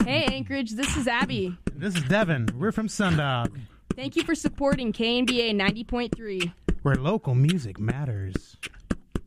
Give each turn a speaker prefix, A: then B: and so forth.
A: Hey, Anchorage, this is Abby.
B: This is Devin. We're from Sundog,
A: Thank you for supporting KNBA 90.3.
B: where local music matters.